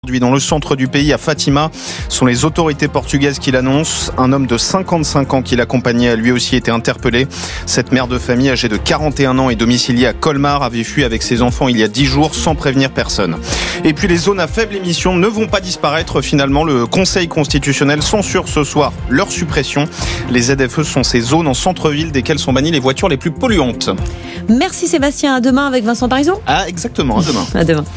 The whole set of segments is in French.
Aujourd'hui, dans le centre du pays, à Fatima, sont les autorités portugaises qui l'annoncent. Un homme de 55 ans qui l'accompagnait a lui aussi été interpellé. Cette mère de famille âgée de 41 ans et domiciliée à Colmar avait fui avec ses enfants il y a 10 jours sans prévenir personne. Et puis les zones à faible émission ne vont pas disparaître. Finalement, le Conseil constitutionnel censure ce soir leur suppression. Les ZFE sont ces zones en centre-ville desquelles sont bannies les voitures les plus polluantes. Merci Sébastien, à demain avec Vincent Parisot. Ah exactement, à demain. À demain.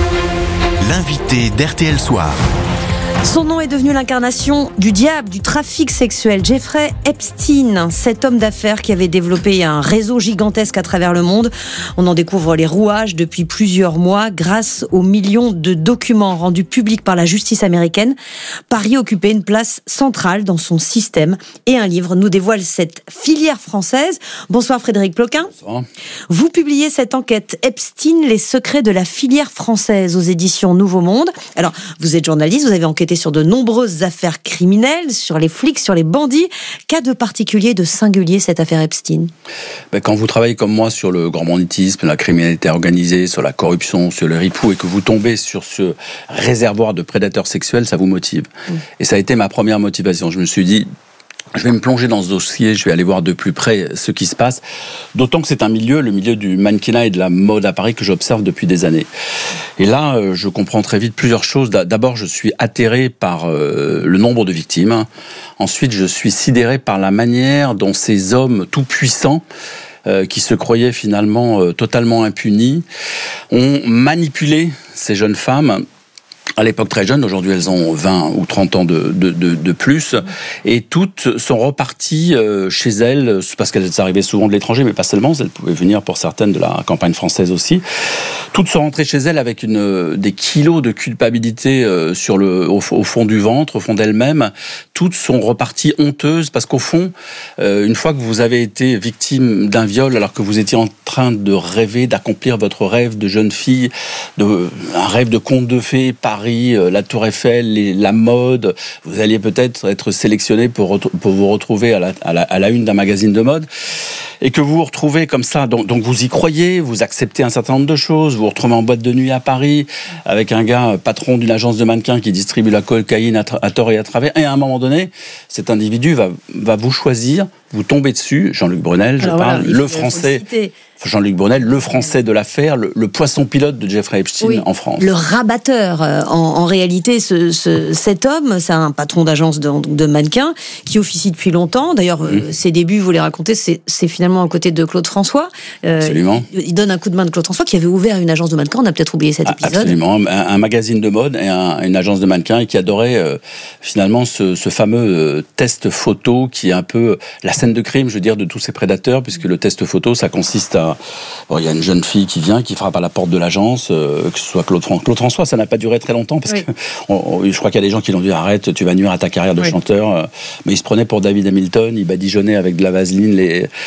L'invité d'RTL Soir. Son nom est devenu l'incarnation du diable du trafic sexuel. Jeffrey Epstein, cet homme d'affaires qui avait développé un réseau gigantesque à travers le monde. On en découvre les rouages depuis plusieurs mois grâce aux millions de documents rendus publics par la justice américaine. Paris occupait une place centrale dans son système et un livre nous dévoile cette filière française. Bonsoir Frédéric Ploquin. Bonsoir. Vous publiez cette enquête Epstein, les secrets de la filière française aux éditions Nouveau Monde. Alors, vous êtes journaliste, vous avez enquêté sur de nombreuses affaires criminelles, sur les flics, sur les bandits. Qu'a de particulier, de singulier cette affaire Epstein ? Quand vous travaillez comme moi sur le grand banditisme, la criminalité organisée, sur la corruption, sur le ripou, et que vous tombez sur ce réservoir de prédateurs sexuels, ça vous motive. Et ça a été ma première motivation. Je me suis dit, je vais me plonger dans ce dossier, je vais aller voir de plus près ce qui se passe. D'autant que c'est un milieu, le milieu du mannequinat et de la mode à Paris, que j'observe depuis des années. Et là, je comprends très vite plusieurs choses. D'abord, je suis atterré par le nombre de victimes. Ensuite, je suis sidéré par la manière dont ces hommes tout-puissants, qui se croyaient finalement totalement impunis, ont manipulé ces jeunes femmes. À l'époque très jeune, aujourd'hui elles ont 20 ou 30 ans de plus, et toutes sont reparties chez elles, parce qu'elles arrivaient souvent de l'étranger, mais pas seulement, elles pouvaient venir pour certaines de la campagne française aussi. Toutes sont rentrées chez elles avec des kilos de culpabilité au fond du ventre, au fond d'elles-mêmes. Toutes sont reparties honteuses, parce qu'au fond, une fois que vous avez été victime d'un viol, alors que vous étiez en train de rêver, d'accomplir votre rêve de jeune fille, un rêve de conte de fées, Paris, la Tour Eiffel, la mode, vous alliez peut-être être sélectionné pour vous retrouver à la une d'un magazine de mode, et que vous vous retrouvez comme ça, donc vous y croyez, vous acceptez un certain nombre de choses, vous vous retrouvez en boîte de nuit à Paris, avec un gars patron d'une agence de mannequins qui distribue la cocaïne à tort et à travers, et à un moment donné, cet individu va vous choisir, vous tombez dessus, Jean-Luc Brunel, le français... Jean-Luc Brunel, le français de l'affaire, le poisson pilote de Jeffrey Epstein en France. Le rabatteur. En réalité, cet homme, c'est un patron d'agence de mannequins qui officie depuis longtemps. D'ailleurs, ses débuts, vous les racontez, c'est finalement à côté de Claude François. Absolument. Il donne un coup de main de Claude François qui avait ouvert une agence de mannequins. On a peut-être oublié cet épisode. Absolument. Un magazine de mode et une agence de mannequins, et qui adorait finalement ce fameux test photo qui est un peu la scène de crime, je veux dire, de tous ces prédateurs, puisque le test photo, ça consiste à... Bon, il y a une jeune fille qui vient, qui frappe à la porte de l'agence, que ce soit Claude François, ça n'a pas duré très longtemps, parce que je crois qu'il y a des gens qui l'ont dit, arrête, tu vas nuire à ta carrière de chanteur. Mais il se prenait pour David Hamilton, il badigeonnait avec de la vaseline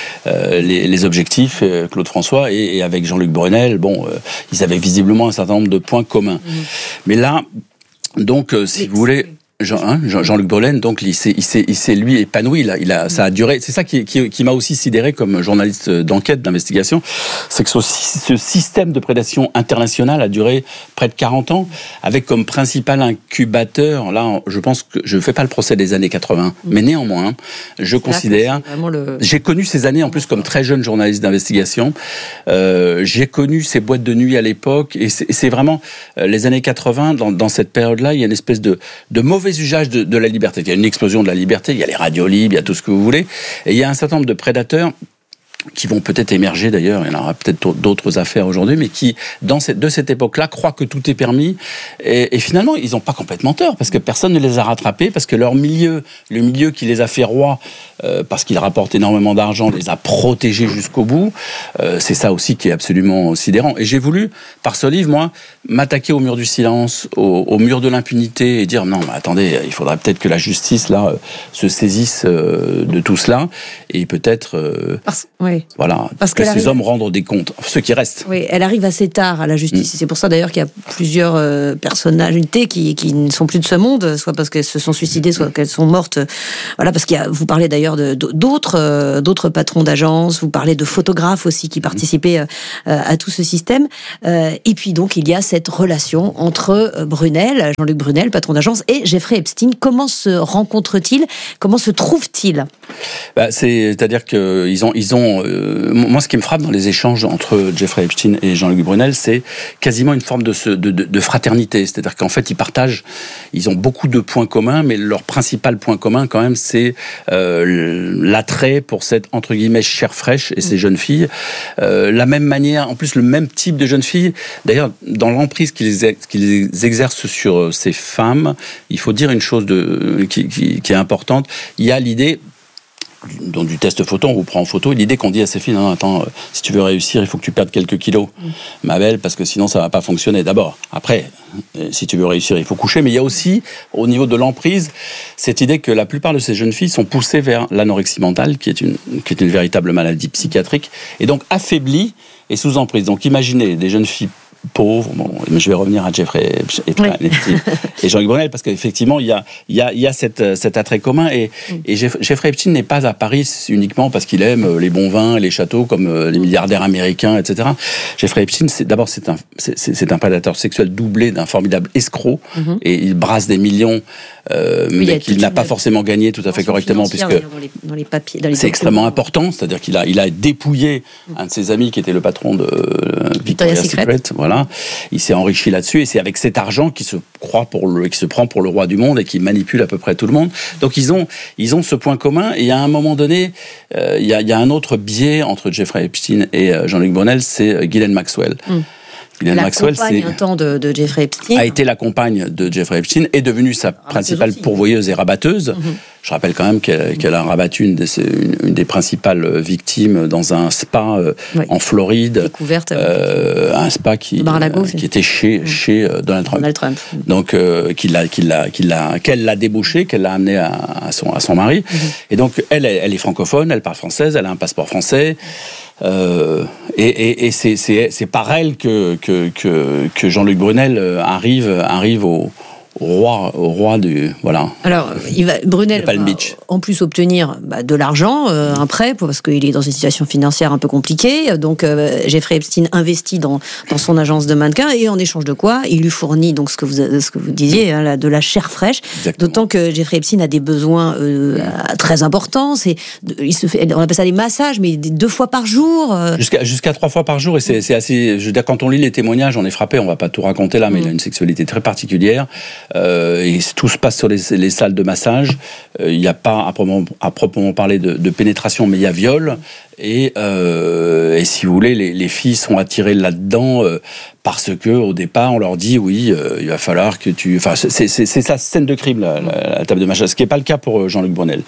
les objectifs, Claude François, et avec Jean-Luc Brunel, ils avaient visiblement un certain nombre de points communs. Mais là, donc, si vous voulez... Jean-Luc Brunel, donc il s'est lui épanoui. Ça a duré. C'est ça qui m'a aussi sidéré comme journaliste d'enquête, d'investigation, c'est que ce système de prédation internationale a duré près de 40 ans, avec comme principal incubateur. Là, je pense que je fais pas le procès des années 80, mais néanmoins, je considère. J'ai connu ces années en plus comme très jeune journaliste d'investigation. J'ai connu ces boîtes de nuit à l'époque, et c'est vraiment les années 80. Dans cette période-là, il y a une espèce de mauvais usage de la liberté. Il y a une explosion de la liberté, il y a les radios libres, il y a tout ce que vous voulez, et il y a un certain nombre de prédateurs qui vont peut-être émerger d'ailleurs, il y en aura peut-être d'autres affaires aujourd'hui, mais qui, de cette époque-là, croient que tout est permis, et finalement, ils n'ont pas complètement tort, parce que personne ne les a rattrapés, parce que le milieu qui les a fait rois, parce qu'ils rapportent énormément d'argent, les a protégés jusqu'au bout. C'est ça aussi qui est absolument sidérant. Et j'ai voulu, par ce livre, moi, m'attaquer au mur du silence, au mur de l'impunité, et dire, non, mais attendez, il faudrait peut-être que la justice, là, se saisisse de tout cela, et peut-être... Oui. Voilà. Parce que qu'elle ces arrive... hommes rendent des comptes, ceux qui restent. Oui, elle arrive assez tard à la justice. C'est pour ça d'ailleurs qu'il y a plusieurs personnalités qui ne sont plus de ce monde, soit parce qu'elles se sont suicidées, soit qu'elles sont mortes. Voilà, parce vous parlez d'ailleurs d'autres patrons d'agences, vous parlez de photographes aussi qui participaient à tout ce système. Et puis donc il y a cette relation entre Brunel, Jean-Luc Brunel, patron d'agence, et Jeffrey Epstein. Comment se rencontrent-ils? Comment se trouvent-ils? C'est-à-dire que moi, ce qui me frappe dans les échanges entre Jeffrey Epstein et Jean-Luc Brunel, c'est quasiment une forme de fraternité. C'est-à-dire qu'en fait, ils ont beaucoup de points communs, mais leur principal point commun, quand même, c'est l'attrait pour cette, entre guillemets, chair fraîche et ces jeunes filles. La même manière, en plus, le même type de jeunes filles. D'ailleurs, dans l'emprise qu'ils exercent sur ces femmes, il faut dire une chose qui est importante. Il y a l'idée du test photo, on vous prend en photo, et l'idée qu'on dit à ces filles, non, attends, si tu veux réussir, il faut que tu perdes quelques kilos, ma belle, parce que sinon ça va pas fonctionner. D'abord, après, si tu veux réussir, il faut coucher, mais il y a aussi, au niveau de l'emprise, cette idée que la plupart de ces jeunes filles sont poussées vers l'anorexie mentale, qui est une véritable maladie psychiatrique, et donc affaiblies et sous emprise. Donc imaginez des jeunes filles pauvres, je vais revenir à Jeffrey et Jean-Luc Brunel, parce qu'effectivement, il y a cet attrait commun, et Jeffrey Epstein n'est pas à Paris uniquement parce qu'il aime les bons vins et les châteaux comme les milliardaires américains, etc. Jeffrey Epstein, c'est un prédateur sexuel doublé d'un formidable escroc, et il brasse des millions, mais qu'il n'a pas forcément gagné tout à fait correctement, puisque dans les papiers, c'est extrêmement important, c'est-à-dire qu'il a dépouillé un de ses amis qui était le patron de Victoria's Secret. Voilà. Il s'est enrichi là-dessus, et c'est avec cet argent qu'il se prend pour le roi du monde et qui manipule à peu près tout le monde. Donc ils ont ce point commun, et à un moment donné, il y a un autre biais entre Jeffrey Epstein et Jean-Luc Brunel, c'est Ghislaine Maxwell. La compagne un temps de Jeffrey Epstein. A été la compagne de Jeffrey Epstein, est devenue sa principale pourvoyeuse et rabatteuse. Je rappelle quand même qu'elle a rabattu une des principales victimes dans un spa en Floride. Découverte. Un spa qui était chez Donald Trump. Donc qu'elle l'a débauché, qu'elle l'a amené à son mari. Et donc elle est francophone, elle parle française, elle a un passeport français. Et c'est par elle que Jean-Luc Brunel arrive au roi du voilà. Alors Brunel va en plus obtenir de l'argent, un prêt, parce qu'il est dans une situation financière un peu compliquée. Donc Jeffrey Epstein investit dans son agence de mannequins, et en échange de quoi il lui fournit donc ce que vous disiez, de la chair fraîche. Exactement. D'autant que Jeffrey Epstein a des besoins très importants. On appelle ça des massages, mais 2 fois par jour. Jusqu'à 3 fois par jour, et c'est assez. Je veux dire, quand on lit les témoignages, on est frappé. On va pas tout raconter là, mais il a une sexualité très particulière. Et tout se passe sur les salles de massage. Il n'y a pas à proprement parler de pénétration, mais il y a viol. Et si vous voulez, les filles sont attirées là-dedans parce que au départ on leur dit il va falloir que tu. Enfin, c'est sa scène de crime, la table de massage, ce qui n'est pas le cas pour Jean-Luc Brunel.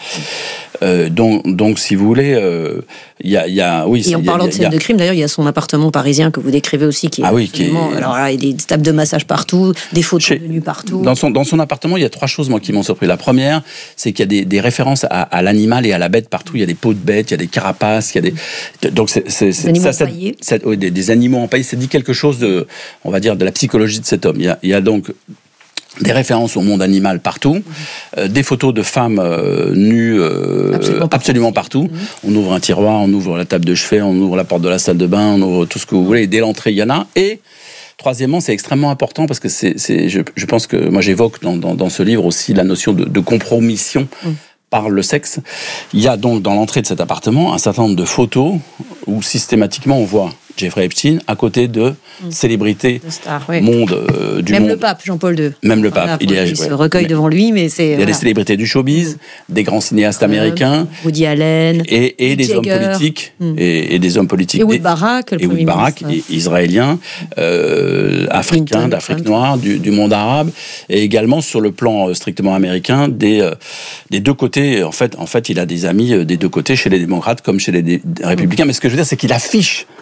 Donc, si vous voulez, il y a. Oui. Et en parlant de scène de crime, d'ailleurs, il y a son appartement parisien que vous décrivez aussi, qui est. Alors là, il y a des tables de massage partout, des photos de nu partout. Dans son appartement, il y a 3 choses qui m'ont surpris. La première, c'est qu'il y a des références à l'animal et à la bête partout. Il y a des peaux de bêtes, il y a des carapaces, donc des animaux empaillés. Des animaux empaillés. Ça dit quelque chose on va dire, de la psychologie de cet homme. Il y a donc des références au monde animal partout, des photos de femmes nues absolument partout. On ouvre un tiroir, on ouvre la table de chevet, on ouvre la porte de la salle de bain, on ouvre tout ce que vous voulez, et dès l'entrée, il y en a. Et troisièmement, c'est extrêmement important parce que je pense que moi j'évoque dans ce livre aussi la notion de compromission par le sexe. Il y a donc dans l'entrée de cet appartement un certain nombre de photos où systématiquement on voit Jeffrey Epstein à côté de célébrités monde du même monde. Le pape Jean-Paul II. Même le pape. Il se recueille devant lui, mais c'est. Il y a des célébrités du showbiz, des grands cinéastes américains, Woody Allen, et des hommes politiques, et des hommes politiques. Et Ehud Barak, israéliens, africains, d'Afrique noire, du monde arabe, et également sur le plan strictement américain des 2 côtés. En fait, il a des amis des 2 côtés, chez les démocrates comme chez les républicains. Mais ce que je veux dire, c'est qu'il affiche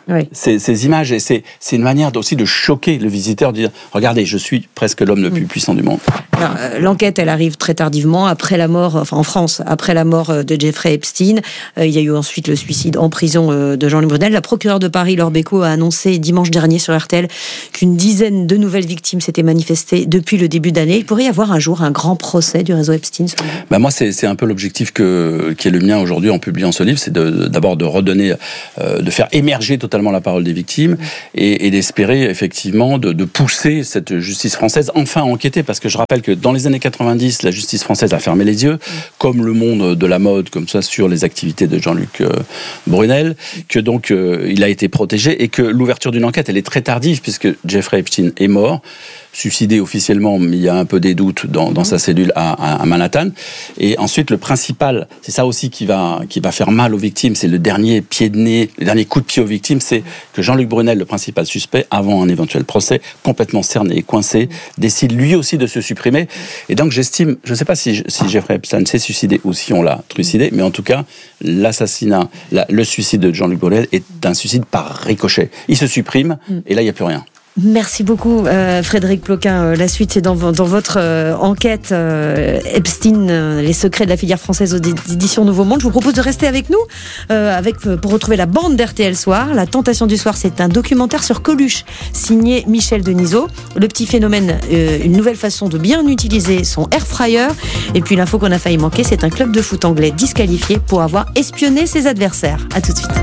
Oui. Ces images, et c'est une manière aussi de choquer le visiteur, de dire regardez, je suis presque l'homme le plus puissant du monde. Alors, l'enquête, elle arrive très tardivement, après la mort, en France, après la mort de Jeffrey Epstein. Il y a eu ensuite le suicide en prison de Jean-Luc Brunel. La procureure de Paris, Laure Bécaud, a annoncé dimanche dernier sur RTL qu'une dizaine de nouvelles victimes s'étaient manifestées depuis le début d'année. Il pourrait y avoir un jour un grand procès du réseau Epstein. Moi, c'est un peu l'objectif qui est le mien aujourd'hui en publiant ce livre, c'est d'abord de redonner, de faire émerger totalement la parole des victimes et d'espérer effectivement de pousser cette justice française enfin à enquêter, parce que je rappelle que dans les années 90, la justice française a fermé les yeux, comme le monde de la mode, comme ça, sur les activités de Jean-Luc Brunel, que donc il a été protégé et que l'ouverture d'une enquête, elle est très tardive puisque Jeffrey Epstein est mort, suicidé officiellement, mais il y a un peu des doutes dans sa cellule à Manhattan. Et ensuite, le principal, c'est ça aussi qui va faire mal aux victimes, c'est le dernier pied de nez, le dernier coup de pied aux victimes, c'est que Jean-Luc Brunel, le principal suspect, avant un éventuel procès, complètement cerné et coincé, décide lui aussi de se supprimer. Et donc j'estime, je ne sais pas si Jeffrey Epstein s'est suicidé ou si on l'a trucidé, mais en tout cas, l'assassinat, le suicide de Jean-Luc Brunel est un suicide par ricochet. Il se supprime et là, il n'y a plus rien. Merci beaucoup Frédéric Ploquin. La suite, c'est dans votre enquête Epstein, les secrets de la filière française aux éditions Nouveau Monde. Je vous propose de rester avec nous pour retrouver la bande d'RTL Soir. La Tentation du Soir, c'est un documentaire sur Coluche, signé Michel Denisot. Le petit phénomène, une nouvelle façon de bien utiliser son air fryer. Et puis l'info qu'on a failli manquer, c'est un club de foot anglais disqualifié pour avoir espionné ses adversaires. À tout de suite.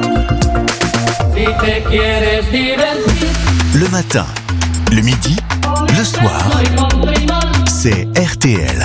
Le matin, le midi, le soir, c'est RTL.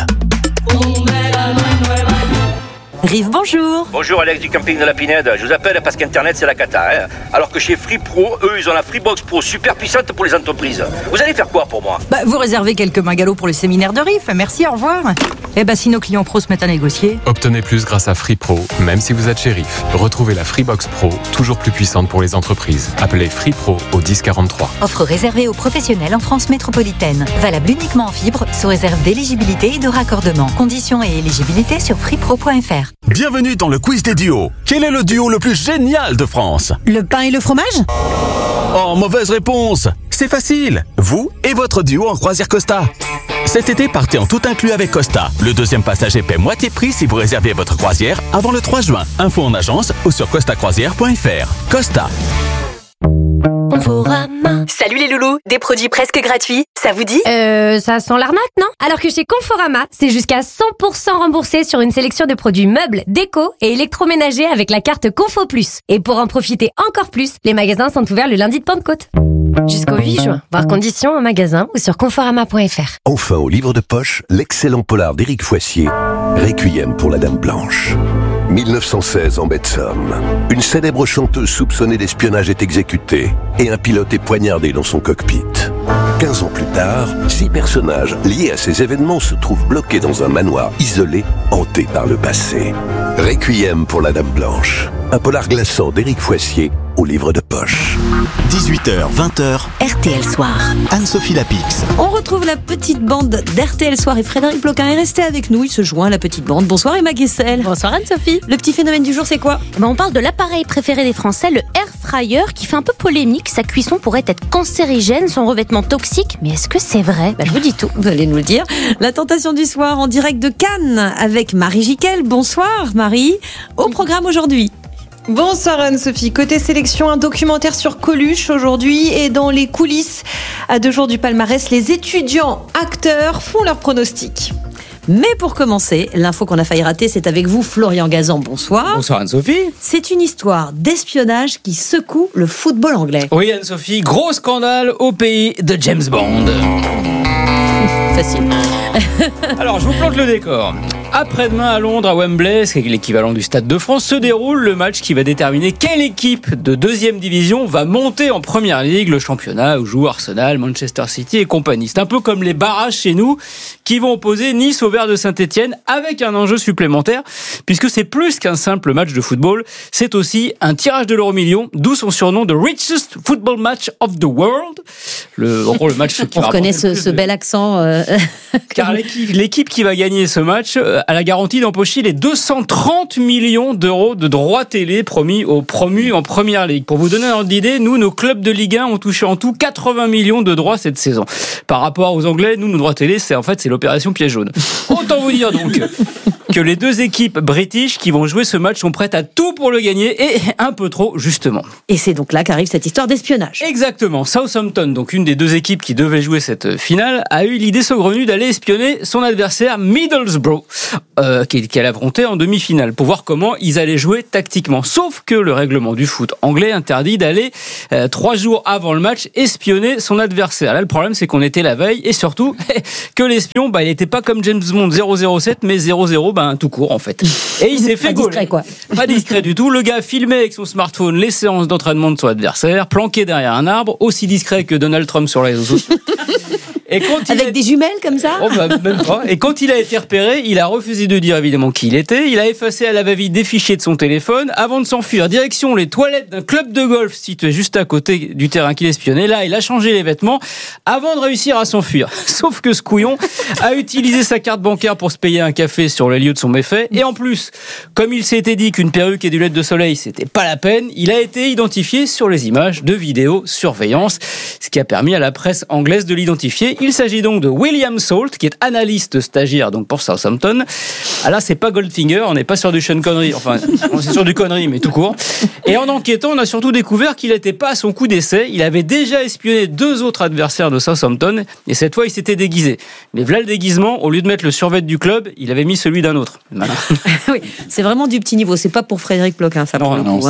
Rive, bonjour. Bonjour Alex du camping de la Pinède. Je vous appelle parce qu'Internet c'est la cata. Alors que chez Free Pro, eux ils ont la Freebox Pro super puissante pour les entreprises. Vous allez faire quoi pour moi ? Vous réservez quelques magalots pour le séminaire de RIF. Merci, au revoir. Si nos clients pros se mettent à négocier. Obtenez plus grâce à Free Pro, même si vous êtes chez RIF. Retrouvez la Freebox Pro, toujours plus puissante pour les entreprises. Appelez Free Pro au 1043. Offre réservée aux professionnels en France métropolitaine. Valable uniquement en fibre, sous réserve d'éligibilité et de raccordement. Conditions et éligibilité sur freepro.fr. Bienvenue dans le quiz des duos. Quel est le duo le plus génial de France ? Le pain et le fromage ? Oh, mauvaise réponse. C'est facile. Vous et votre duo en croisière Costa. Cet été, partez en tout inclus avec Costa. Le deuxième passager paie moitié prix si vous réservez votre croisière avant le 3 juin. Info en agence ou sur costacroisière.fr. Costa. Conforama. Salut les loulous, des produits presque gratuits, ça vous dit ? Ça sent l'arnaque, non ? Alors que chez Conforama, c'est jusqu'à 100% remboursé sur une sélection de produits meubles, déco et électroménagers avec la carte Confo Plus. Et pour en profiter encore plus, les magasins sont ouverts le lundi de Pentecôte. Jusqu'au 8 juin. Voir conditions en magasin ou sur conforama.fr. Enfin au livre de poche, l'excellent polar d'Éric Foissier, Requiem pour la Dame Blanche. 1916 en baie de Somme. Une célèbre chanteuse soupçonnée d'espionnage est exécutée et un pilote est poignardé dans son cockpit. 15 ans plus tard, 6 personnages liés à ces événements se trouvent bloqués dans un manoir isolé, hanté par le passé. Requiem pour la Dame Blanche. Un polar glaçant d'Éric Foissier au livre de poche. 18h, 20h, RTL Soir. Anne-Sophie Lapix. On retrouve la petite bande d'RTL Soir et Frédéric Ploquin est resté avec nous. Il se joint à la petite bande. Bonsoir Emma Guessel. Bonsoir Anne-Sophie. Le petit phénomène du jour, c'est quoi ? On parle de l'appareil préféré des Français, le air fryer, qui fait un peu polémique. Sa cuisson pourrait être cancérigène, son revêtement toxique. Mais est-ce que c'est vrai ? Je vous dis tout. Vous allez nous le dire. La Tentation du Soir en direct de Cannes avec Marie Jiquel. Bonsoir Marie. Au programme aujourd'hui. Bonsoir Anne-Sophie. Côté sélection, un documentaire sur Coluche aujourd'hui et dans les coulisses. À 2 jours du palmarès, les étudiants acteurs font leurs pronostics. Mais pour commencer, l'info qu'on a failli rater, c'est avec vous, Florian Gazan. Bonsoir. Bonsoir Anne-Sophie. C'est une histoire d'espionnage qui secoue le football anglais. Oui Anne-Sophie, gros scandale au pays de James Bond. Facile. Alors, je vous plante le décor. Après-demain à Londres, à Wembley, c'est l'équivalent du Stade de France, se déroule le match qui va déterminer quelle équipe de 2e division va monter en Première Ligue, le championnat où jouent Arsenal, Manchester City et compagnie. C'est un peu comme les barrages chez nous qui vont opposer Nice au Vert de Saint-Etienne avec un enjeu supplémentaire puisque c'est plus qu'un simple match de football, c'est aussi un tirage de l'euro-million, d'où son surnom de Richest Football Match of the World. Le match qui on reconnaît ce bel accent. Car l'équipe qui va gagner ce match a la garantie d'empocher les 230 millions d'euros de droits télé promis aux promus en Première Ligue. Pour vous donner un ordre d'idée, nous, nos clubs de Ligue 1 ont touché en tout 80 millions de droits cette saison. Par rapport aux Anglais, nous, nos droits télé, c'est l'opération piège jaune. Autant vous dire donc que les deux équipes british qui vont jouer ce match sont prêtes à tout pour le gagner et un peu trop, justement. Et c'est donc là qu'arrive cette histoire d'espionnage. Exactement. Southampton, donc une des deux équipes qui devait jouer cette finale, a eu l'idée saugrenue d'aller espionner son adversaire Middlesbrough, qu'elle affrontait en demi-finale, pour voir comment ils allaient jouer tactiquement. Sauf que le règlement du foot anglais interdit d'aller 3 jours avant le match espionner son adversaire. Là, le problème, c'est qu'on était la veille et surtout que l'espion, il n'était pas comme James Bond 007, mais 00, tout court en fait. Et il s'est fait gauler. Pas discret, quoi. Pas discret du tout. Le gars filmait avec son smartphone les séances d'entraînement de son adversaire, planqué derrière un arbre, aussi discret que Donald Trump sur les réseaux sociaux. Et avec des jumelles comme ça ? Même pas. Et quand il a été repéré, il a refusé de dire évidemment qui il était. Il a effacé à la va-vite des fichiers de son téléphone avant de s'enfuir. Direction les toilettes d'un club de golf situé juste à côté du terrain qu'il espionnait. Là, il a changé les vêtements avant de réussir à s'enfuir. Sauf que ce couillon a utilisé sa carte bancaire pour se payer un café sur le lieu de son méfait. Et en plus, comme il s'était dit qu'une perruque et des lunettes de soleil, c'était pas la peine, il a été identifié sur les images de vidéosurveillance, ce qui a permis à la presse anglaise de l'identifier. Il s'agit donc de William Salt, qui est analyste stagiaire donc pour Southampton. Ah là, c'est pas Goldfinger, on n'est pas sur du Sean Connery, on est sur du Connery, mais tout court. Et en enquêtant, on a surtout découvert qu'il n'était pas à son coup d'essai. Il avait déjà espionné 2 autres adversaires de Southampton, et cette fois, il s'était déguisé. Mais voilà le déguisement, au lieu de mettre le survêt du club, il avait mis celui d'un autre. Voilà. Oui, c'est vraiment du petit niveau, c'est pas pour Frédéric Ploquin, ça.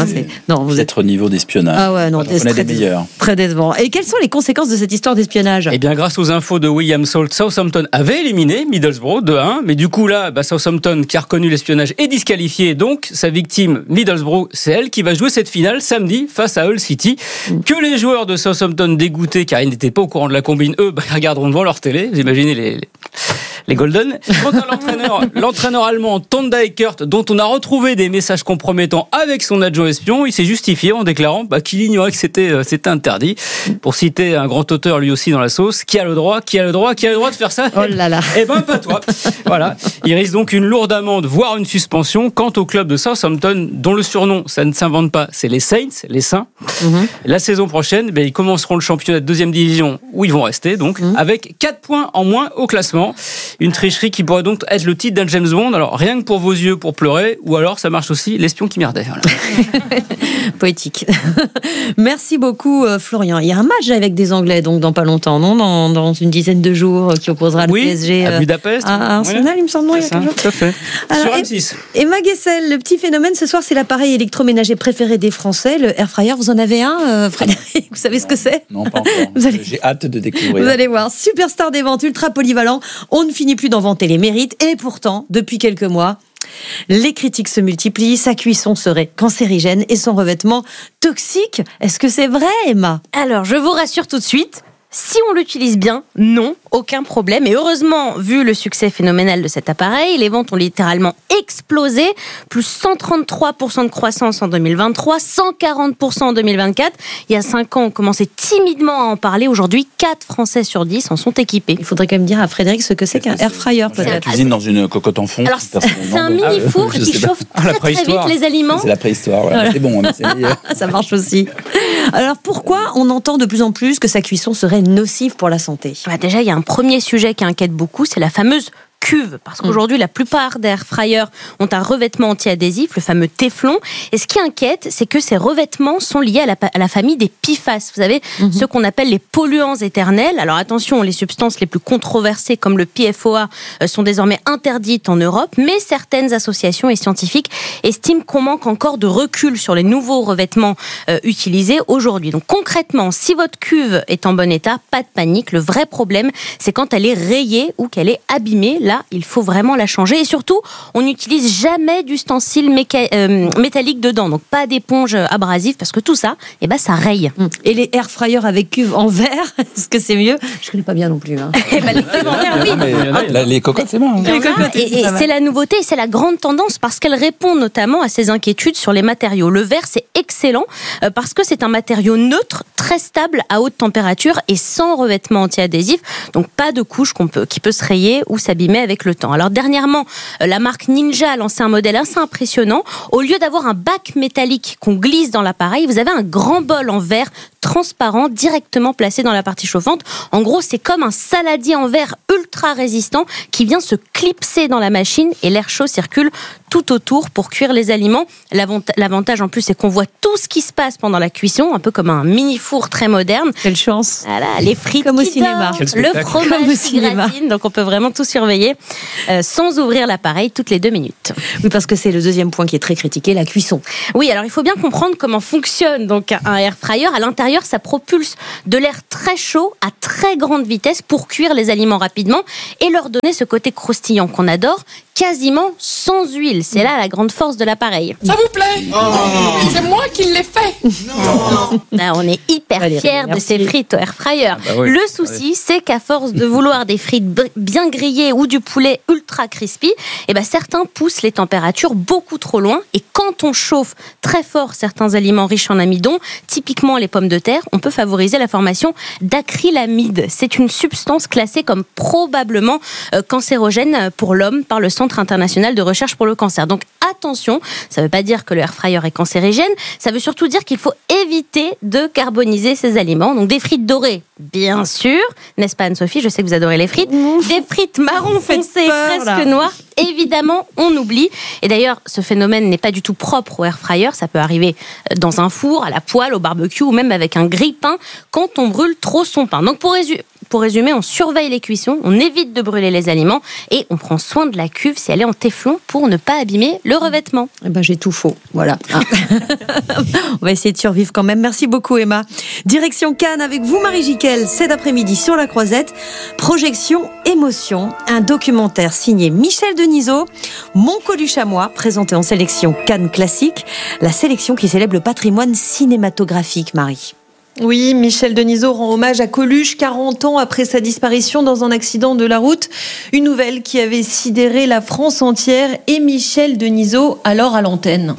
Vous êtes au niveau d'espionnage. Ah ouais, non, on est des meilleurs. Très décevant. Et quelles sont les conséquences de cette histoire d'espionnage ? Eh bien, grâce aux infos de William Salt, Southampton avait éliminé Middlesbrough 2-1, mais du coup là, Southampton qui a reconnu l'espionnage est disqualifié, donc sa victime Middlesbrough, c'est elle qui va jouer cette finale samedi face à Hull City. Que les joueurs de Southampton dégoûtés car ils n'étaient pas au courant de la combine, eux, ils regarderont devant leur télé. Vous imaginez les Golden. Quant à l'entraîneur allemand Thanda Eckert, dont on a retrouvé des messages compromettants avec son adjoint espion, il s'est justifié en déclarant qu'il ignorait que c'était interdit. Pour citer un grand auteur lui aussi dans la sauce, qui a le droit de faire ça ? Oh là là. Eh ben pas toi. Voilà. Il risque donc une lourde amende, voire une suspension. Quant au club de Southampton, dont le surnom, ça ne s'invente pas, c'est les Saints, les Saints. La saison prochaine, ils commenceront le championnat de 2e division où ils vont rester, donc, avec 4 points en moins au classement. Une tricherie qui pourrait donc être le titre d'un James Bond. Alors, rien que pour vos yeux, pour pleurer, ou alors ça marche aussi, l'espion qui merdait. Voilà. Poétique. Merci beaucoup, Florian. Il y a un match avec des Anglais, donc dans pas longtemps, non ? Dans une dizaine de jours, qui opposera le PSG à Budapest. À Arsenal, il me semble. Il y a quelque chose. Tout à fait. Alors, sur M6. Emma Guessel, le petit phénomène ce soir, c'est l'appareil électroménager préféré des Français, le Air Fryer. Vous en avez un, Frédéric ? Vous savez ce que c'est ? Non, pas encore. J'ai hâte de découvrir. Vous allez voir, superstar des ventes, ultra polyvalent. On ne finit plus d'en vanter les mérites. Et pourtant, depuis quelques mois, les critiques se multiplient. Sa cuisson serait cancérigène et son revêtement toxique. Est-ce que c'est vrai, Emma ? Alors, je vous rassure tout de suite. Si on l'utilise bien, non, aucun problème. Et heureusement, vu le succès phénoménal de cet appareil, les ventes ont littéralement explosé. Plus 133% de croissance en 2023, 140% en 2024. Il y a 5 ans, on commençait timidement à en parler. Aujourd'hui, 4 Français sur 10 en sont équipés. Il faudrait quand même dire à Frédéric ce que c'est qu'un air fryer, peut-être. On cuisine dans une cocotte en fond. Alors, c'est un mini-four qui chauffe très vite les aliments. C'est la préhistoire, voilà. C'est bon, ça marche aussi. Alors, pourquoi on entend de plus en plus que sa cuisson serait nocive pour la santé ? Déjà, il y a un premier sujet qui inquiète beaucoup, c'est la fameuse cuve, parce qu'aujourd'hui la plupart des air fryers ont un revêtement anti-adhésif, le fameux téflon, et ce qui inquiète, c'est que ces revêtements sont liés à la famille des PFAS, vous savez, ceux qu'on appelle les polluants éternels. Alors attention, les substances les plus controversées comme le PFOA sont désormais interdites en Europe, mais certaines associations et scientifiques estiment qu'on manque encore de recul sur les nouveaux revêtements utilisés aujourd'hui. Donc concrètement, si votre cuve est en bon état, pas de panique, le vrai problème c'est quand elle est rayée ou qu'elle est abîmée. Là, il faut vraiment la changer. Et surtout, on n'utilise jamais d'ustensiles métalliques dedans. Donc, pas d'éponge abrasive, parce que tout ça, ça raye. Et les air fryers avec cuve en verre, est-ce que c'est mieux ? Je ne connais pas bien non plus. Les cuves en verre, oui. Les cocottes, c'est bon. Et c'est la nouveauté, c'est la grande tendance, parce qu'elle répond notamment à ces inquiétudes sur les matériaux. Le verre, c'est excellent, parce que c'est un matériau neutre, très stable à haute température et sans revêtement anti-adhésif. Donc, pas de couche qui peut se rayer ou s'abîmer avec le temps. Alors dernièrement, la marque Ninja a lancé un modèle assez impressionnant. Au lieu d'avoir un bac métallique qu'on glisse dans l'appareil, vous avez un grand bol en verre transparent directement placé dans la partie chauffante. En gros, c'est comme un saladier en verre ultra résistant qui vient se clipser dans la machine et l'air chaud circule tout autour pour cuire les aliments. L'avantage en plus, c'est qu'on voit tout ce qui se passe pendant la cuisson, un peu comme un mini four très moderne. Quelle chance. Voilà, les frites comme au qui cinéma. dorment, le fromage qui gratine, donc on peut vraiment tout surveiller sans ouvrir l'appareil toutes les 2 minutes. Oui, parce que c'est le deuxième point qui est très critiqué, la cuisson. Oui, alors il faut bien comprendre comment fonctionne donc un air fryer. À l'intérieur, ça propulse de l'air très chaud à très grande vitesse pour cuire les aliments rapidement et leur donner ce côté croustillant qu'on adore, quasiment sans huile. C'est là la grande force de l'appareil. Ça vous plaît? C'est moi qui l'ai fait. Là, on est hyper fiers de ces frites au air fryer. Oui. Le souci, c'est qu'à force de vouloir des frites bien grillées ou du poulet ultra crispy, certains poussent les températures beaucoup trop loin. Et quand on chauffe très fort certains aliments riches en amidon, typiquement les pommes de terre, on peut favoriser la formation d'acrylamide. C'est une substance classée comme probablement cancérogène pour l'homme par le Centre international de recherche pour le cancer. Donc attention, ça ne veut pas dire que le air fryer est cancérigène, ça veut surtout dire qu'il faut éviter de carboniser ces aliments. Donc des frites dorées, bien sûr, n'est-ce pas Anne-Sophie? Je sais que vous adorez les frites. Des frites marron foncé, presque noires, évidemment, on oublie. Et d'ailleurs, ce phénomène n'est pas du tout propre au air fryer, ça peut arriver dans un four, à la poêle, au barbecue ou même avec un grille-pain quand on brûle trop son pain. Donc pour résumer, on surveille les cuissons, on évite de brûler les aliments et on prend soin de la cuve si elle est en téflon pour ne pas abîmer le revêtement. J'ai tout faux, voilà. On va essayer de survivre quand même. Merci beaucoup Emma. Direction Cannes avec vous Marie Jiquel, cet après-midi sur la Croisette. Projection émotion, un documentaire signé Michel Denisot, Mon Coluche à moi, présenté en sélection Cannes Classique, la sélection qui célèbre le patrimoine cinématographique, Marie. Oui, Michel Denisot rend hommage à Coluche 40 ans après sa disparition dans un accident de la route. Une nouvelle qui avait sidéré la France entière et Michel Denisot alors à l'antenne.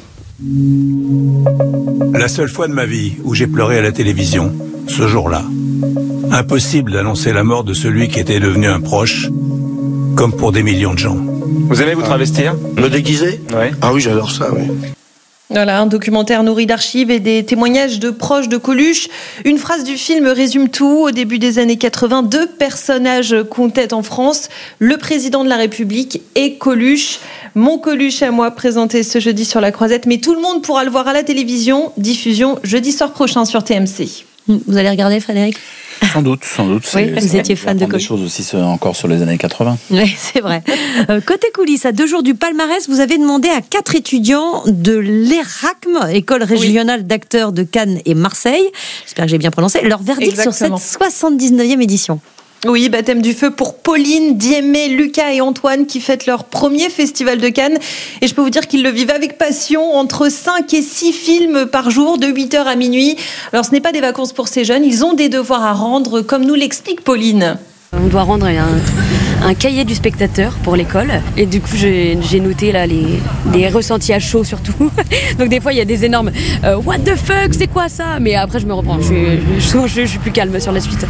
La seule fois de ma vie où j'ai pleuré à la télévision, ce jour-là. Impossible d'annoncer la mort de celui qui était devenu un proche, comme pour des millions de gens. Vous aimez vous travestir? Me déguiser? Ouais. Ah oui, j'adore ça, oui. Voilà, un documentaire nourri d'archives et des témoignages de proches de Coluche. Une phrase du film résume tout. Au début des années 80, 2 personnages comptaient en France, le président de la République et Coluche. Mon Coluche à moi, présenté ce jeudi sur la Croisette, mais tout le monde pourra le voir à la télévision. Diffusion jeudi soir prochain sur TMC. Vous allez regarder, Frédéric? Sans doute. Oui, vous étiez fan de Coluche. Des choses aussi encore sur les années 80. Oui, c'est vrai. Côté coulisses, à 2 jours du palmarès, vous avez demandé à 4 étudiants de l'ERACM, École régionale d'acteurs de Cannes et Marseille, j'espère que j'ai bien prononcé, leur verdict Exactement. sur cette 79e édition. Oui, baptême du feu pour Pauline, Diémé, Lucas et Antoine qui fêtent leur premier festival de Cannes. Et je peux vous dire qu'ils le vivent avec passion, entre 5 et 6 films par jour, de 8h à minuit. Alors ce n'est pas des vacances pour ces jeunes, ils ont des devoirs à rendre, comme nous l'explique Pauline. On doit rendre un cahier du spectateur pour l'école. Et du coup, j'ai noté là les ressentis à chaud surtout. Donc des fois, il y a des énormes « What the fuck, c'est quoi ça ?» Mais après, je me reprends. Je suis plus calme sur la suite.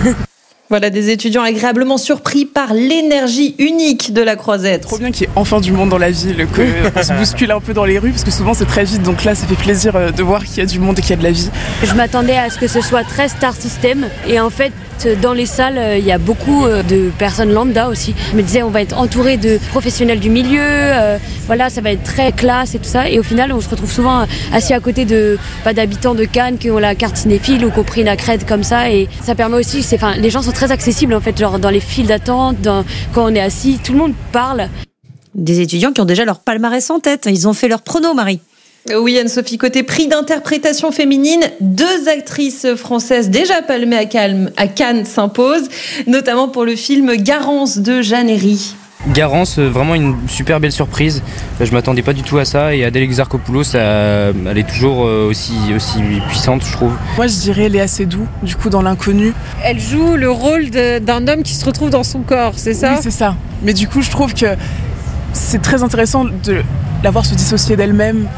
Voilà, des étudiants agréablement surpris par l'énergie unique de la Croisette. Trop bien qu'il y ait enfin du monde dans la ville, qu'on se bouscule un peu dans les rues, parce que souvent c'est très vite, donc là ça fait plaisir de voir qu'il y a du monde et qu'il y a de la vie. Je m'attendais à ce que ce soit très star system, et en fait dans les salles il y a beaucoup de personnes lambda aussi. Je me disais on va être entouré de professionnels du milieu, voilà, ça va être très classe et tout ça, et au final on se retrouve souvent assis à côté d'habitants de Cannes qui ont la carte cinéphile ou qui ont pris une accrède comme ça, et ça permet aussi, les gens sont très accessibles en fait, genre dans les files d'attente, quand on est assis, tout le monde parle. Des étudiants qui ont déjà leur palmarès en tête, ils ont fait leur prono, Marie. Oui, Anne-Sophie, côté prix d'interprétation féminine, 2 actrices françaises déjà palmées à Cannes s'imposent, notamment pour le film Garance de Jeanne Herry. Garance, vraiment une super belle surprise. Je m'attendais pas du tout à ça, et Adèle Exarchopoulos, elle est toujours aussi puissante, je trouve. Moi, je dirais Léa Seydoux, du coup, dans L'Inconnu. Elle joue le rôle d'un homme qui se retrouve dans son corps, c'est ça? Oui, c'est ça. Mais du coup, je trouve que c'est très intéressant de la voir se dissocier d'elle-même.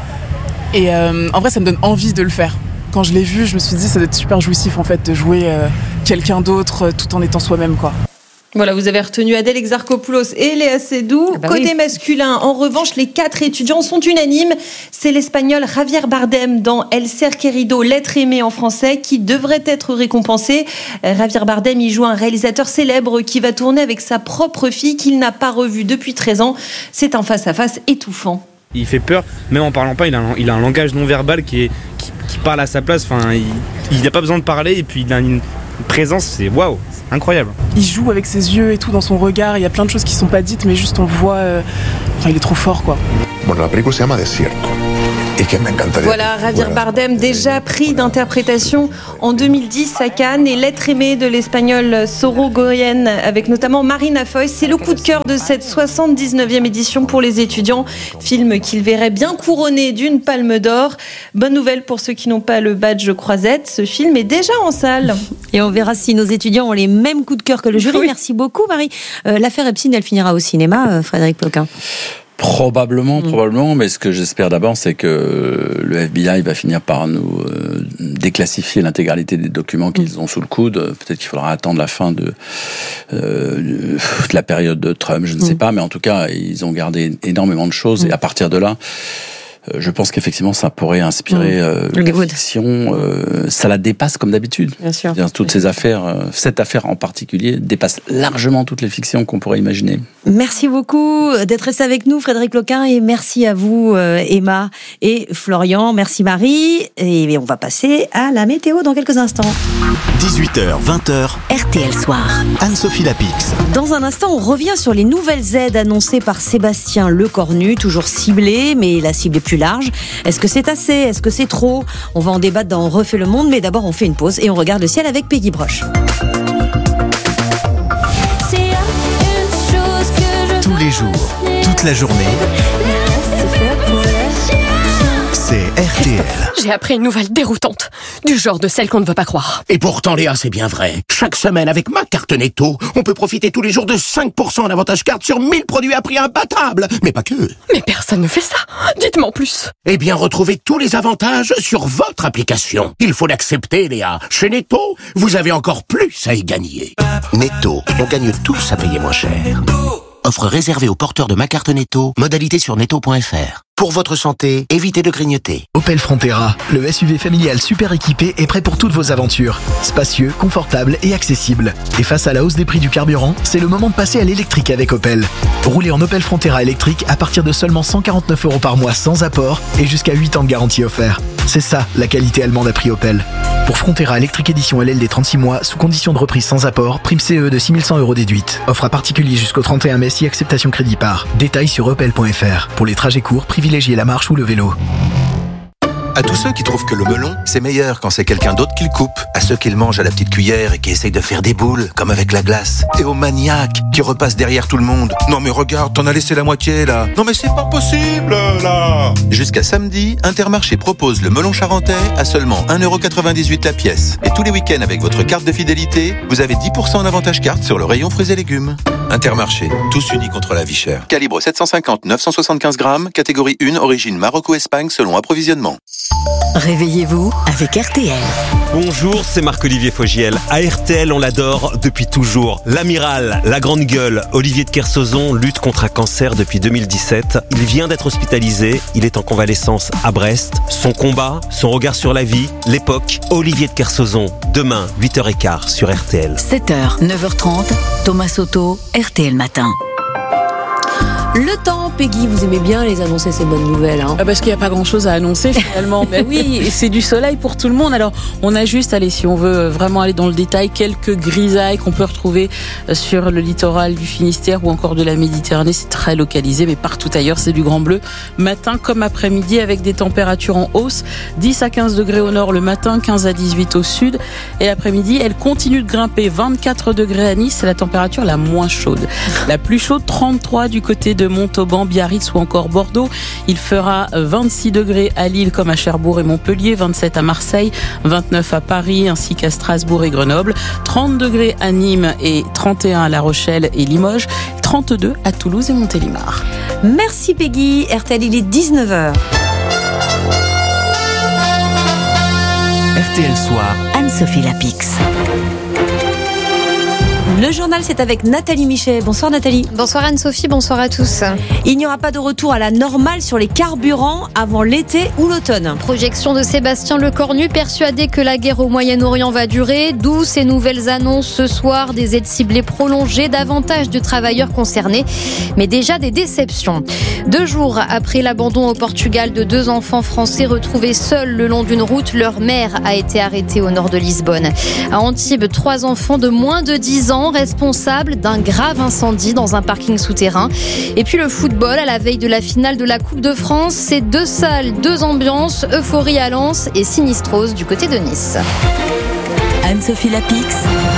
Et en vrai, ça me donne envie de le faire. Quand je l'ai vue, je me suis dit, ça doit être super jouissif, en fait, de jouer quelqu'un d'autre tout en étant soi-même, quoi. Voilà, vous avez retenu Adèle Exarchopoulos et Léa Seydoux. Côté masculin, en revanche, les 4 étudiants sont unanimes. C'est l'Espagnol Javier Bardem dans El ser querido, l'être aimé en français, qui devrait être récompensé. Javier Bardem y joue un réalisateur célèbre qui va tourner avec sa propre fille qu'il n'a pas revue depuis 13 ans. C'est un face-à-face étouffant. Il fait peur, même en parlant pas, il a un langage non verbal qui parle à sa place. Enfin, il n'a pas besoin de parler et puis il a une présence, c'est waouh, c'est incroyable. Il joue avec ses yeux et tout dans son regard. Il y a plein de choses qui sont pas dites, mais juste on voit. Il est trop fort, quoi. Bueno, la película se llama Desierto. Voilà, Javier Bardem, déjà prix d'interprétation en 2010 à Cannes, et l'être aimé de l'espagnol Sorogoyen, avec notamment Marina Foïs. C'est le coup de cœur de cette 79e édition pour les étudiants. Film qu'il verrait bien couronné d'une palme d'or. Bonne nouvelle pour ceux qui n'ont pas le badge croisette, ce film est déjà en salle. Et on verra si nos étudiants ont les mêmes coups de cœur que le jury. Oui. Merci beaucoup, Marie. L'affaire Epstein, elle finira au cinéma, Frédéric Ploquin. Probablement, mais ce que j'espère d'abord, c'est que le FBI va finir par nous déclassifier l'intégralité des documents qu'ils ont sous le coude. Peut-être qu'il faudra attendre la fin de la période de Trump, je ne sais pas, mais en tout cas, ils ont gardé énormément de choses, et à partir de là, je pense qu'effectivement, ça pourrait inspirer la fiction. Ça la dépasse comme d'habitude. Bien sûr. Toutes ces affaires, cette affaire en particulier, dépasse largement toutes les fictions qu'on pourrait imaginer. Merci beaucoup d'être resté avec nous, Frédéric Ploquin, et merci à vous, Emma et Florian. Merci Marie. Et on va passer à la météo dans quelques instants. 18h, 20h. RTL Soir. Anne-Sophie Lapix. Dans un instant, on revient sur les nouvelles aides annoncées par Sébastien Lecornu, toujours ciblées, mais la cible est plus large. Est-ce que c'est assez ? Est-ce que c'est trop ? On va en débattre dans On refait le monde, mais d'abord on fait une pause et on regarde le ciel avec Peggy Broche. Tous les jours, toute la journée, c'est RTL. J'ai appris une nouvelle déroutante, du genre de celle qu'on ne veut pas croire. Et pourtant, Léa, c'est bien vrai. Chaque semaine, avec ma carte Netto, on peut profiter tous les jours de 5% en avantage carte sur 1000 produits à prix imbattable. Mais pas que. Mais personne ne fait ça. Dites-moi en plus. Eh bien, retrouvez tous les avantages sur votre application. Il faut l'accepter, Léa. Chez Netto, vous avez encore plus à y gagner. Netto, on gagne tous à payer moins cher. Offre réservée aux porteurs de ma carte Netto. Modalité sur netto.fr. Pour votre santé, évitez de grignoter. Opel Frontera, le SUV familial super équipé est prêt pour toutes vos aventures. Spacieux, confortable et accessible. Et face à la hausse des prix du carburant, c'est le moment de passer à l'électrique avec Opel. Roulez en Opel Frontera électrique à partir de seulement 149 € par mois sans apport et jusqu'à 8 ans de garantie offert. C'est ça, la qualité allemande à prix Opel. Pour Frontera électrique édition LL des 36 mois, sous condition de reprise sans apport, prime CE de 6100 € déduite. Offre à particulier jusqu'au 31 mai si acceptation crédit par. Détails sur opel.fr. Pour les trajets courts, privilégiez la marche ou le vélo. À tous ceux qui trouvent que le melon, c'est meilleur quand c'est quelqu'un d'autre qui le coupe. À ceux qui le mangent à la petite cuillère et qui essayent de faire des boules, comme avec la glace. Et aux maniaques qui repassent derrière tout le monde. Non mais regarde, t'en as laissé la moitié là. Non mais c'est pas possible là. Jusqu'à samedi, Intermarché propose le melon charentais à seulement 1,98 € la pièce. Et tous les week-ends avec votre carte de fidélité, vous avez 10% en avantage carte sur le rayon fruits et légumes. Intermarché, tous unis contre la vie chère. Calibre 750-975 grammes, catégorie 1, origine Maroc ou Espagne selon approvisionnement. Réveillez-vous avec RTL. Bonjour, c'est Marc-Olivier Fogiel. À RTL, on l'adore depuis toujours. L'amiral, la grande gueule, Olivier de Kersauzon lutte contre un cancer depuis 2017. Il vient d'être hospitalisé, il est en convalescence à Brest. Son combat, son regard sur la vie, l'époque, Olivier de Kersauzon. Demain, 8h15 sur RTL. 7h, 9h30, Thomas Soto, RTL Matin. Le temps, Peggy, vous aimez bien les annoncer ces bonnes nouvelles, hein ? Parce qu'il n'y a pas grand-chose à annoncer finalement. Mais oui, c'est du soleil pour tout le monde. Alors, on a juste, allez, si on veut vraiment aller dans le détail, quelques grisailles qu'on peut retrouver sur le littoral du Finistère ou encore de la Méditerranée. C'est très localisé, mais partout ailleurs, c'est du grand bleu. Matin comme après-midi, avec des températures en hausse. 10 à 15 degrés au nord le matin, 15 à 18 au sud. Et l'après-midi, elle continue de grimper. 24 degrés à Nice, c'est la température la moins chaude. La plus chaude, 33 du côté de Montauban, Biarritz ou encore Bordeaux. Il fera 26 degrés à Lille comme à Cherbourg et Montpellier, 27 à Marseille, 29 à Paris ainsi qu'à Strasbourg et Grenoble, 30 degrés à Nîmes et 31 à La Rochelle et Limoges, 32 à Toulouse et Montélimar. Merci Peggy. RTL, il est 19h. RTL Soir. Anne-Sophie Lapix. Le journal, c'est avec Nathalie Michet. Bonsoir Nathalie. Bonsoir Anne-Sophie, bonsoir à tous. Il n'y aura pas de retour à la normale sur les carburants avant l'été ou l'automne. Projection de Sébastien Lecornu, persuadé que la guerre au Moyen-Orient va durer. D'où ces nouvelles annonces ce soir, des aides ciblées prolongées, davantage de travailleurs concernés, mais déjà des déceptions. 2 jours après l'abandon au Portugal de 2 enfants français retrouvés seuls le long d'une route, leur mère a été arrêtée au nord de Lisbonne. À Antibes, 3 enfants de moins de 10 ans responsables d'un grave incendie dans un parking souterrain. Et puis le football, à la veille de la finale de la Coupe de France, c'est 2 salles, 2 ambiances, euphorie à Lens et sinistrose du côté de Nice. Anne-Sophie Lapix.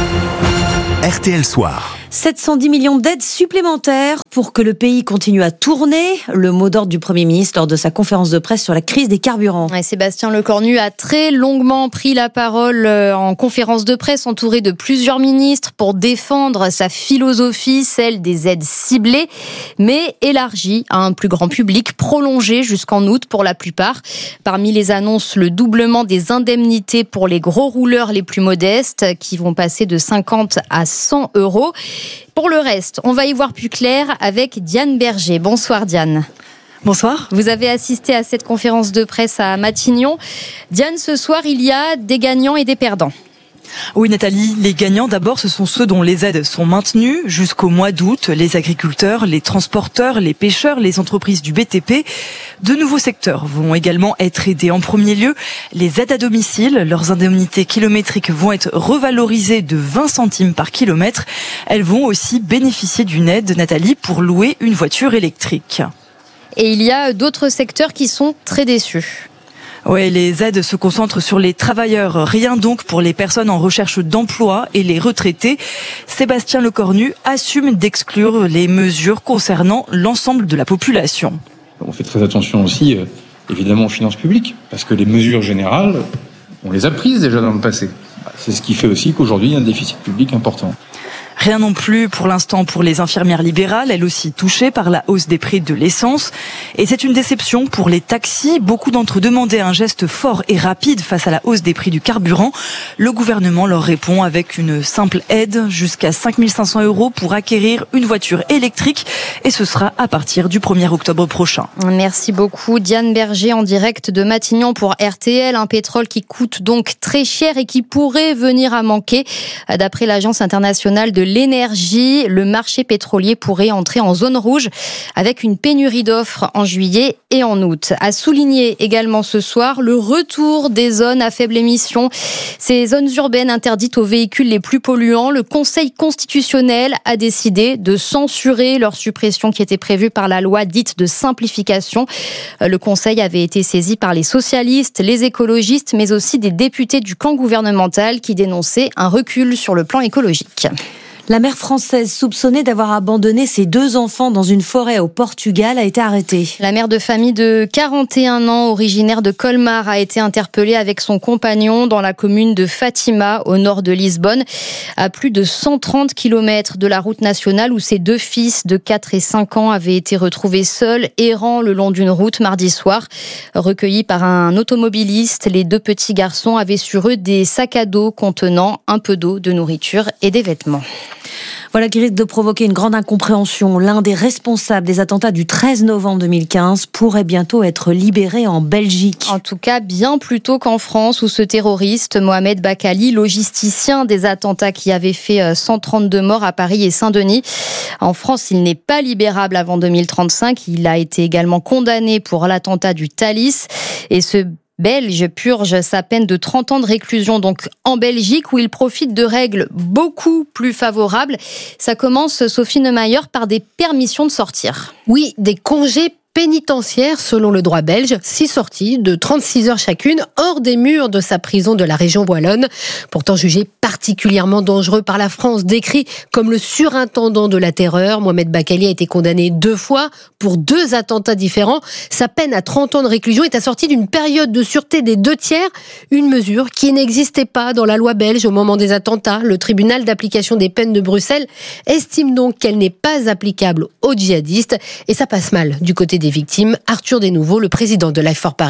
RTL Soir. 710 millions d'aides supplémentaires pour que le pays continue à tourner. Le mot d'ordre du Premier ministre lors de sa conférence de presse sur la crise des carburants. Ouais, Sébastien Lecornu a très longuement pris la parole en conférence de presse, entouré de plusieurs ministres, pour défendre sa philosophie, celle des aides ciblées, mais élargies à un plus grand public, prolongées jusqu'en août pour la plupart. Parmi les annonces, le doublement des indemnités pour les gros rouleurs les plus modestes, qui vont passer de 50 à 100 euros. Pour le reste, on va y voir plus clair avec Diane Berger. Bonsoir Diane. Bonsoir. Vous avez assisté à cette conférence de presse à Matignon. Diane, ce soir, il y a des gagnants et des perdants. Oui Nathalie, les gagnants d'abord ce sont ceux dont les aides sont maintenues jusqu'au mois d'août, les agriculteurs, les transporteurs, les pêcheurs, les entreprises du BTP. De nouveaux secteurs vont également être aidés. En premier lieu, les aides à domicile, leurs indemnités kilométriques vont être revalorisées de 20 centimes par kilomètre. Elles vont aussi bénéficier d'une aide, Nathalie, pour louer une voiture électrique. Et il y a d'autres secteurs qui sont très déçus. Oui, les aides se concentrent sur les travailleurs. Rien donc pour les personnes en recherche d'emploi et les retraités. Sébastien Lecornu assume d'exclure les mesures concernant l'ensemble de la population. On fait très attention aussi, évidemment, aux finances publiques, parce que les mesures générales, on les a prises déjà dans le passé. C'est ce qui fait aussi qu'aujourd'hui, il y a un déficit public important. Rien non plus pour l'instant pour les infirmières libérales, elles aussi touchées par la hausse des prix de l'essence. Et c'est une déception pour les taxis. Beaucoup d'entre eux demandaient un geste fort et rapide face à la hausse des prix du carburant. Le gouvernement leur répond avec une simple aide jusqu'à 5 500 € pour acquérir une voiture électrique. Et ce sera à partir du 1er octobre prochain. Merci beaucoup Diane Berger en direct de Matignon pour RTL. Un pétrole qui coûte donc très cher et qui pourrait venir à manquer. D'après l'Agence internationale de l'énergie, le marché pétrolier pourrait entrer en zone rouge avec une pénurie d'offres en juillet et en août. À souligner également ce soir le retour des zones à faible émission. Ces zones urbaines interdites aux véhicules les plus polluants. Le Conseil constitutionnel a décidé de censurer leur suppression qui était prévue par la loi dite de simplification. Le Conseil avait été saisi par les socialistes, les écologistes, mais aussi des députés du camp gouvernemental qui dénonçaient un recul sur le plan écologique. La mère française soupçonnée d'avoir abandonné ses 2 enfants dans une forêt au Portugal a été arrêtée. La mère de famille de 41 ans, originaire de Colmar, a été interpellée avec son compagnon dans la commune de Fatima, au nord de Lisbonne, à plus de 130 km de la route nationale où ses 2 fils de 4 et 5 ans avaient été retrouvés seuls, errant le long d'une route mardi soir. Recueillis par un automobiliste, les 2 petits garçons avaient sur eux des sacs à dos contenant un peu d'eau, de nourriture et des vêtements. Voilà qui risque de provoquer une grande incompréhension. L'un des responsables des attentats du 13 novembre 2015 pourrait bientôt être libéré en Belgique. En tout cas, bien plus tôt qu'en France, où ce terroriste, Mohamed Bakali, logisticien des attentats qui avait fait 132 morts à Paris et Saint-Denis. En France, il n'est pas libérable avant 2035. Il a été également condamné pour l'attentat du Thalys. Et ce Belge purge sa peine de 30 ans de réclusion donc en Belgique où il profite de règles beaucoup plus favorables. Ça commence, Sophie Neumayer, par des permissions de sortir. Oui, des congés pénitentiaire selon le droit belge, 6 sorties de 36 heures chacune hors des murs de sa prison de la région wallonne. Pourtant jugé particulièrement dangereux par la France, décrit comme le surintendant de la terreur, Mohamed Bakali a été condamné 2 fois pour 2 attentats différents. Sa peine à 30 ans de réclusion est assortie d'une période de sûreté des 2/3, une mesure qui n'existait pas dans la loi belge au moment des attentats. Le tribunal d'application des peines de Bruxelles estime donc qu'elle n'est pas applicable aux djihadistes et ça passe mal du côté des victimes. Arthur Desnouveaux, le président de Life for Paris.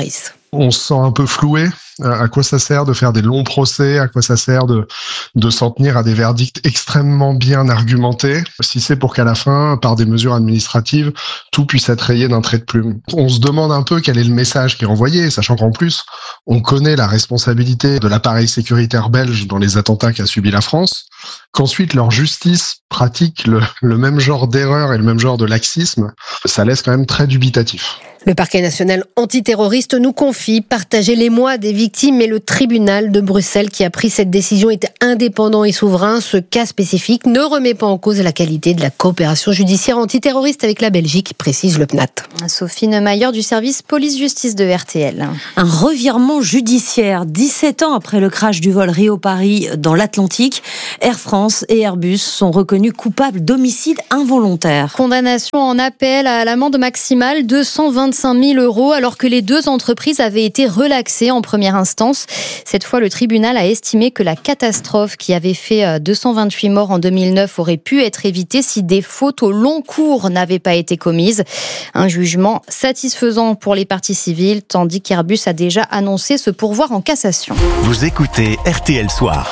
On se sent un peu floué. À quoi ça sert de faire des longs procès? À quoi ça sert de s'en tenir à des verdicts extrêmement bien argumentés, si c'est pour qu'à la fin, par des mesures administratives, tout puisse être rayé d'un trait de plume? On se demande un peu quel est le message qui est envoyé, sachant qu'en plus, on connaît la responsabilité de l'appareil sécuritaire belge dans les attentats qu'a subi la France, qu'ensuite leur justice pratique le même genre d'erreur et le même genre de laxisme, ça laisse quand même très dubitatif. Le parquet national antiterroriste nous confie partager l'émoi des victimes, mais le tribunal de Bruxelles qui a pris cette décision est indépendant et souverain. Ce cas spécifique ne remet pas en cause la qualité de la coopération judiciaire antiterroriste avec la Belgique, précise le PNAT. Sophie Neumayer du service police-justice de RTL. Un revirement judiciaire. 17 ans après le crash du vol Rio-Paris dans l'Atlantique, Air France et Airbus sont reconnus coupables d'homicide involontaire. Condamnation en appel à l'amende maximale 225 000 € alors que les deux entreprises avaient été relaxées en première instance. Cette fois, le tribunal a estimé que la catastrophe qui avait fait 228 morts en 2009 aurait pu être évitée si des fautes au long cours n'avaient pas été commises. Un jugement satisfaisant pour les parties civiles, tandis qu'Airbus a déjà annoncé se pourvoir en cassation. Vous écoutez RTL Soir.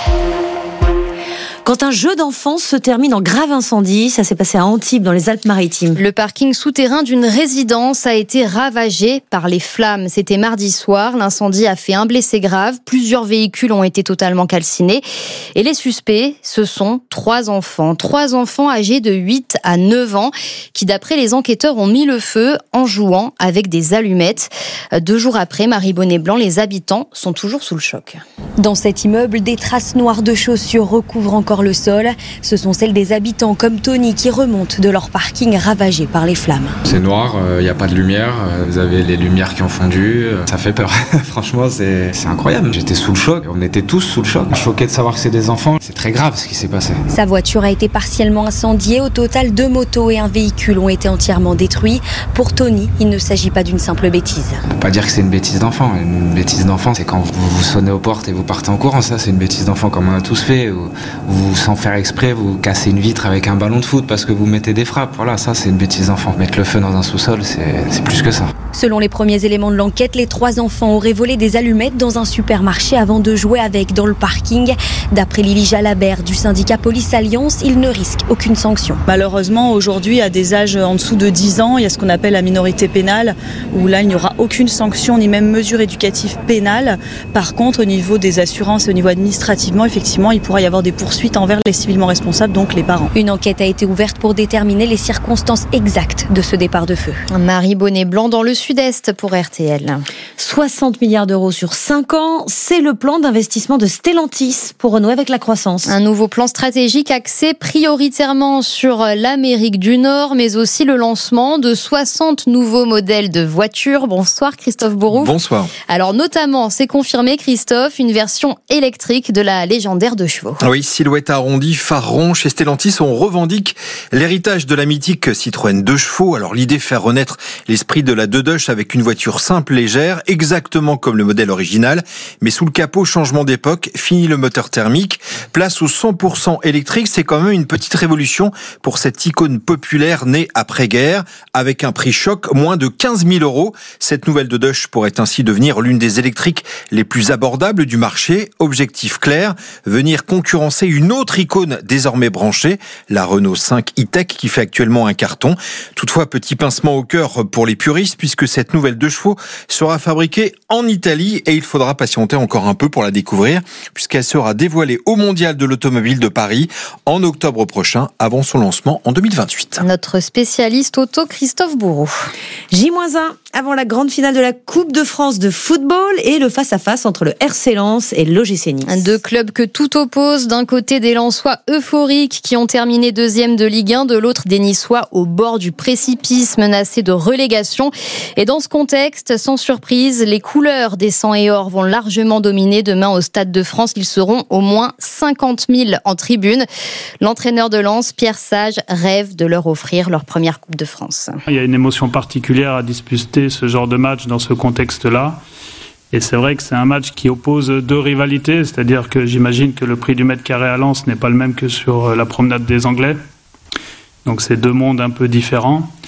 Quand un jeu d'enfants se termine en grave incendie, ça s'est passé à Antibes dans les Alpes-Maritimes. Le parking souterrain d'une résidence a été ravagé par les flammes. C'était mardi soir. L'incendie a fait un blessé grave. Plusieurs véhicules ont été totalement calcinés. Et les suspects, ce sont 3 enfants. 3 enfants âgés de 8 à 9 ans qui, d'après les enquêteurs, ont mis le feu en jouant avec des allumettes. 2 jours après, Marie Bonnet-Blanc, les habitants sont toujours sous le choc. Dans cet immeuble, des traces noires de chaussures recouvrent encore le sol. Ce sont celles des habitants comme Tony qui remontent de leur parking ravagé par les flammes. C'est noir, il n'y a pas de lumière, vous avez les lumières qui ont fondu, ça fait peur. Franchement, c'est incroyable. J'étais sous le choc, on était tous sous le choc. Choqués de savoir que c'est des enfants, c'est très grave ce qui s'est passé. Sa voiture a été partiellement incendiée. Au total, 2 motos et un véhicule ont été entièrement détruits. Pour Tony, il ne s'agit pas d'une simple bêtise. On peut pas dire que c'est une bêtise d'enfant. Une bêtise d'enfant, c'est quand vous sonnez aux portes et vous partez en courant. Ça, c'est une bêtise d'enfant comme on a tous fait. Vous, sans faire exprès, vous cassez une vitre avec un ballon de foot parce que vous mettez des frappes. Voilà, ça, c'est une bêtise d'enfant. Mettre le feu dans un sous-sol, c'est plus que ça. Selon les premiers éléments de l'enquête, les 3 enfants auraient volé des allumettes dans un supermarché avant de jouer avec dans le parking. D'après Lily Jalabert du syndicat Police Alliance, ils ne risquent aucune sanction. Malheureusement, aujourd'hui, à des âges en dessous de 10 ans, il y a ce qu'on appelle la minorité pénale, où là, il n'y aura aucune sanction ni même mesure éducative pénale. Par contre, au niveau des assurances et au niveau administrativement, effectivement, il pourra y avoir des poursuites envers les civilement responsables, donc les parents. Une enquête a été ouverte pour déterminer les circonstances exactes de ce départ de feu. Marie Bonnet-Blanc dans le Sud-Est pour RTL. 60 milliards d'euros sur 5 ans, c'est le plan d'investissement de Stellantis pour renouer avec la croissance. Un nouveau plan stratégique axé prioritairement sur l'Amérique du Nord, mais aussi le lancement de 60 nouveaux modèles de voitures. Bonsoir Christophe Bourrouf. Bonsoir. Alors notamment, c'est confirmé Christophe, une version électrique de la légendaire 2 chevaux. Oui, silhouette arrondie, phare rond. Chez Stellantis, on revendique l'héritage de la mythique Citroën 2 chevaux. Alors l'idée, faire renaître l'esprit de la 2 avec une voiture simple, légère, exactement comme le modèle original. Mais sous le capot, changement d'époque, fini le moteur thermique. Place au 100% électrique, c'est quand même une petite révolution pour cette icône populaire née après-guerre. Avec un prix choc, moins de 15 000 €. Cette nouvelle 2 pourrait ainsi devenir l'une des électriques les plus abordables du marché. Objectif clair, venir concurrencer une autre icône désormais branchée, la Renault 5 e-Tech qui fait actuellement un carton. Toutefois, petit pincement au cœur pour les puristes puisque cette nouvelle 2 chevaux sera fabriquée en Italie et il faudra patienter encore un peu pour la découvrir puisqu'elle sera dévoilée au Mondial de l'Automobile de Paris en octobre prochain avant son lancement en 2028. Notre spécialiste auto Christophe Bourreau. J-1 avant la grande finale de la Coupe de France de football et le face-à-face entre le RC Lens et l'OGC Nice. 2 clubs que tout oppose. D'un côté, des Lensois euphoriques qui ont terminé 2e de Ligue 1, de l'autre, des Niçois au bord du précipice, menacés de relégation. Et dans ce contexte, sans surprise, les couleurs des sang et or vont largement dominer demain au Stade de France. Ils seront au moins 50 000 en tribune. L'entraîneur de Lens, Pierre Sage, rêve de leur offrir leur première Coupe de France. Il y a une émotion particulière à disputer ce genre de match dans ce contexte-là. Et c'est vrai que c'est un match qui oppose 2 rivalités, c'est-à-dire que j'imagine que le prix du mètre carré à Lens n'est pas le même que sur la promenade des Anglais. Donc c'est 2 mondes un peu différents.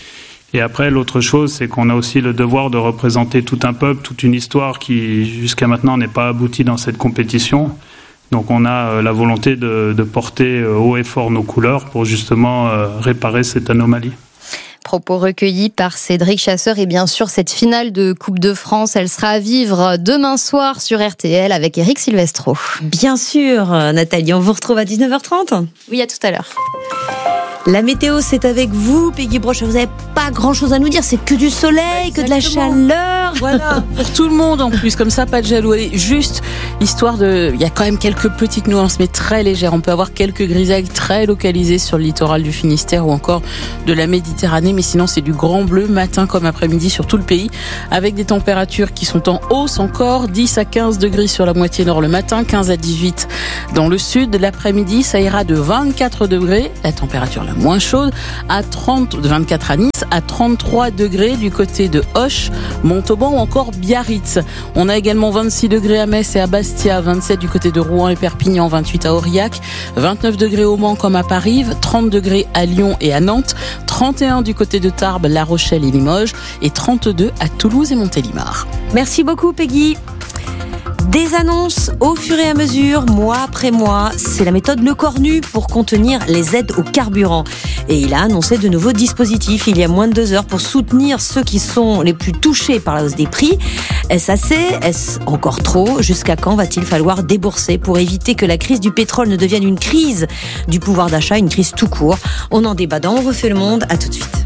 Et après, l'autre chose, c'est qu'on a aussi le devoir de représenter tout un peuple, toute une histoire qui, jusqu'à maintenant, n'est pas aboutie dans cette compétition. Donc on a la volonté de porter haut et fort nos couleurs pour justement réparer cette anomalie. Propos recueillis par Cédric Chasseur et bien sûr cette finale de Coupe de France, elle sera à vivre demain soir sur RTL avec Éric Silvestro. Bien sûr, Nathalie, on vous retrouve à 19h30. Oui, à tout à l'heure. La météo, c'est avec vous, Peggy Broche. Vous n'avez pas grand-chose à nous dire, c'est que du soleil, que de la chaleur. Voilà, pour tout le monde en plus, comme ça, pas de jaloux. Juste histoire de... Il y a quand même quelques petites nuances, mais très légères. On peut avoir quelques grisailles très localisées sur le littoral du Finistère ou encore de la Méditerranée, mais sinon, c'est du grand bleu, matin comme après-midi sur tout le pays, avec des températures qui sont en hausse encore, 10 à 15 degrés sur la moitié nord le matin, 15 à 18 dans le sud. L'après-midi, ça ira de 24 degrés, la température la moins chaude, à 24 à Nice, à 33 degrés du côté de Auch, Montauban ou encore Biarritz. On a également 26 degrés à Metz et à Bastia, 27 du côté de Rouen et Perpignan, 28 à Aurillac, 29 degrés au Mans comme à Paris, 30 degrés à Lyon et à Nantes, 31 du côté de Tarbes, La Rochelle et Limoges et 32 à Toulouse et Montélimar. Merci beaucoup, Peggy. Des annonces au fur et à mesure, mois après mois. C'est la méthode Le Cornu pour contenir les aides au carburant. Et il a annoncé de nouveaux dispositifs il y a moins de 2 heures pour soutenir ceux qui sont les plus touchés par la hausse des prix. Est-ce assez ? Est-ce encore trop ? Jusqu'à quand va-t-il falloir débourser pour éviter que la crise du pétrole ne devienne une crise du pouvoir d'achat, une crise tout court ? On en débat dans On refait le monde. À tout de suite.